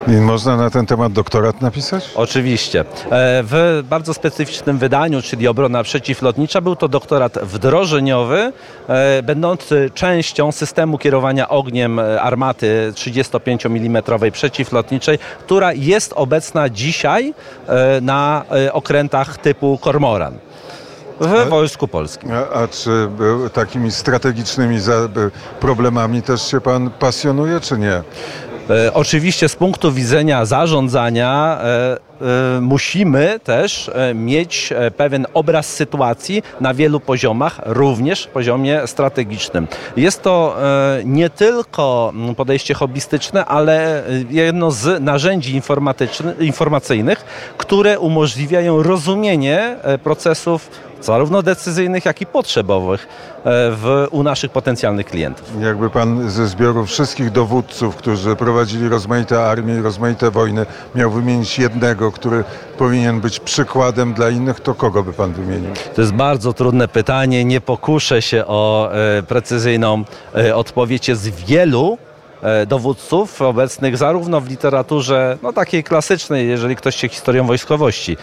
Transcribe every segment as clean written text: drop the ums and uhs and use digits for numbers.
I można na ten temat doktorat napisać? Oczywiście. W bardzo specyficznym wydaniu, czyli obrona przeciwlotnicza, był to doktorat wdrożeniowy, będący częścią systemu kierowania ogniem armaty 35 mm przeciwlotniczej, która jest obecna dzisiaj na okrętach typu Kormoran w Wojsku Polskim. A czy takimi strategicznymi problemami też się pan pasjonuje, czy nie? Oczywiście z punktu widzenia zarządzania musimy też mieć pewien obraz sytuacji na wielu poziomach, również poziomie strategicznym. Jest to nie tylko podejście hobbystyczne, ale jedno z narzędzi informacyjnych, które umożliwiają rozumienie procesów zarówno decyzyjnych, jak i potrzebowych u naszych potencjalnych klientów. Jakby pan ze zbioru wszystkich dowódców, którzy prowadzili rozmaite armie i rozmaite wojny, miał wymienić jednego, który powinien być przykładem dla innych, to kogo by pan wymienił? To jest bardzo trudne pytanie. Nie pokuszę się o precyzyjną odpowiedź. Jest wielu dowódców obecnych zarówno w literaturze takiej klasycznej, jeżeli ktoś się historią wojskowości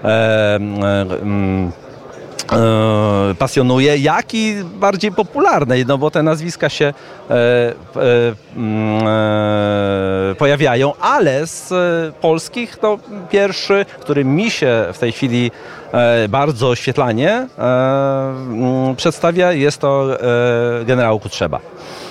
pasjonuje, jak i bardziej popularnej, bo te nazwiska się pojawiają, ale z polskich to pierwszy, który mi się w tej chwili bardzo świetlanie przedstawia, jest to generał Kutrzeba.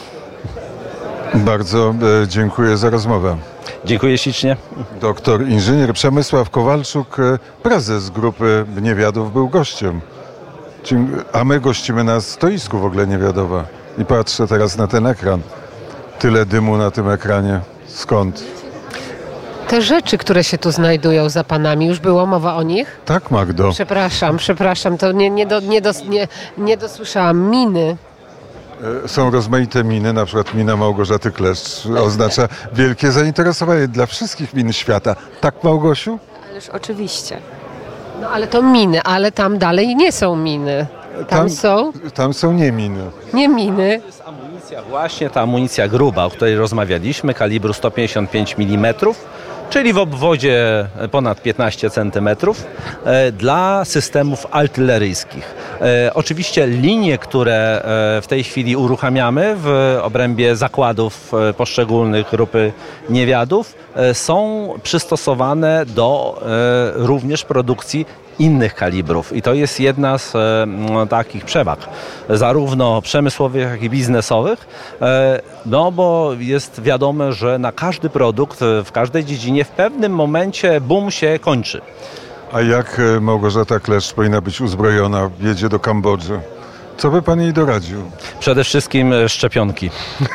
Bardzo dziękuję za rozmowę. Dziękuję ślicznie. Doktor inżynier Przemysław Kowalczuk, prezes Grupy Niewiadów, był gościem. A my gościmy na stoisku w ogóle Niewiadowa. I patrzę teraz na ten ekran. Tyle dymu na tym ekranie. Skąd? Te rzeczy, które się tu znajdują za panami, już było mowa o nich? Tak, Magdo. Przepraszam, to nie dosłyszałam. Miny. Są rozmaite miny, na przykład mina Małgorzaty Kleszcz oznacza wielkie zainteresowanie dla wszystkich min świata. Tak, Małgosiu? Ależ oczywiście. No ale to miny, ale tam dalej nie są miny. Tam są nie miny. Nie miny. To jest amunicja, właśnie ta amunicja gruba, o której rozmawialiśmy, kalibru 155 mm, czyli w obwodzie ponad 15 cm dla systemów artyleryjskich. Oczywiście linie, które w tej chwili uruchamiamy w obrębie zakładów poszczególnych grupy Niewiadów są przystosowane do również produkcji innych kalibrów i to jest jedna z takich przewag, zarówno przemysłowych, jak i biznesowych, bo jest wiadome, że na każdy produkt, w każdej dziedzinie w pewnym momencie boom się kończy. A jak Małgorzata Kleszcz powinna być uzbrojona, jedzie do Kambodży? Co by pan jej doradził? Przede wszystkim szczepionki.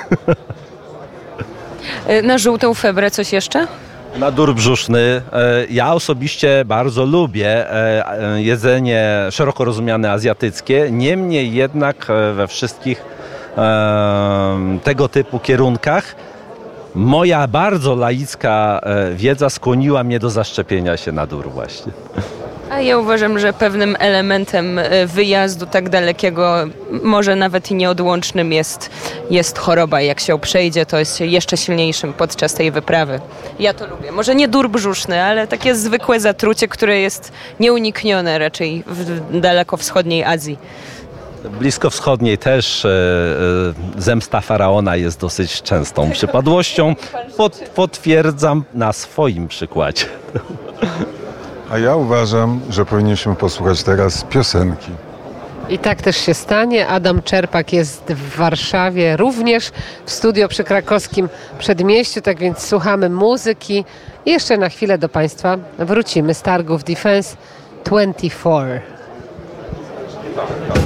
Na żółtą febrę coś jeszcze? Na dur brzuszny. Ja osobiście bardzo lubię jedzenie szeroko rozumiane azjatyckie, niemniej jednak we wszystkich tego typu kierunkach moja bardzo laicka wiedza skłoniła mnie do zaszczepienia się na dur właśnie. A ja uważam, że pewnym elementem wyjazdu tak dalekiego, może nawet i nieodłącznym jest choroba. Jak się przejdzie, to jest jeszcze silniejszym podczas tej wyprawy. Ja to lubię. Może nie dur brzuszny, ale takie zwykłe zatrucie, które jest nieuniknione raczej w dalekowschodniej Azji. Bliskowschodniej też zemsta faraona jest dosyć częstą przypadłością. Potwierdzam na swoim przykładzie. A ja uważam, że powinniśmy posłuchać teraz piosenki. I tak też się stanie. Adam Czerpak jest w Warszawie, również w studio przy Krakowskim Przedmieściu, tak więc słuchamy muzyki. I jeszcze na chwilę do Państwa wrócimy z targów Defense 24.